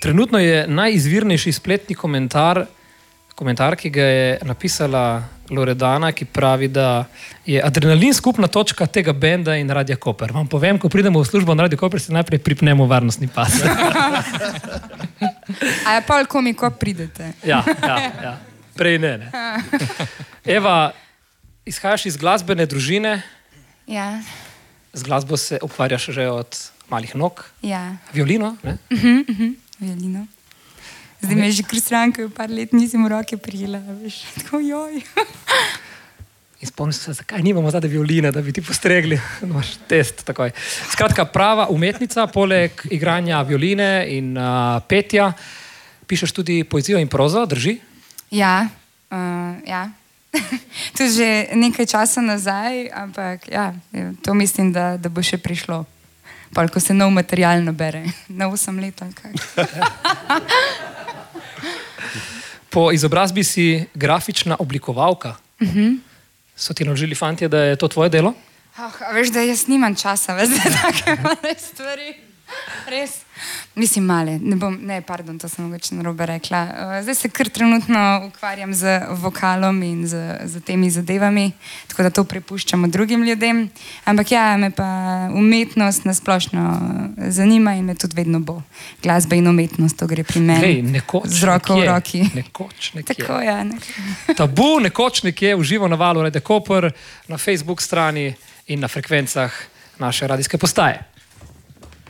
Trenutno je najizvirnejši spletni komentar, ki ga je napisala Loredana, ki pravi, da je adrenalin skupna točka tega benda in Radia Koper. Vam povem, ko pridemo v službo na Radio Koper, si najprej pripnemo varnostni pas. A je pol komiko pridete? Ja. Prej ne. Eva, izhajaš iz glasbene družine. Ja. Z glasbo se ukvarjaš že od malih nog. Ja. Violino, ne? Violino. Zdaj me že kar stranka, par let nisem v roke prijela, veš, tako joj. In spomnim se, zakaj nimamo zdaj violine, da bi ti postregli, imaš test takoj. Skratka, prava umetnica, poleg igranja violine in petja, pišeš tudi poezijo in prozo, drži? Ja. To je že nekaj časa nazaj, ampak ja, to mislim, da bo še prišlo. Pol, ko se nov material nabere, na 8 let ali kaj. Po izobrazbi si grafična oblikovalka. So ti naložili fantje, da je to tvoje delo? Veš, da jaz nimam časa, veš, za take male stvari. Res. Mislim male, to sem mogoče narobe rekla. Zdaj se kar trenutno ukvarjam z vokalom in z temi zadevami, tako da to prepuščamo drugim ljudem. Ampak ja, me pa umetnost nasplošno zanima in me tudi vedno bo. Glasba in umetnost, to gre pri meni. Nekoč z roko v roki. Nekoč nekje. Tako, ja. Tabu, nekoč nekje, uživo na valu Radio Koper, na Facebook strani in na frekvencah naše radijske postaje.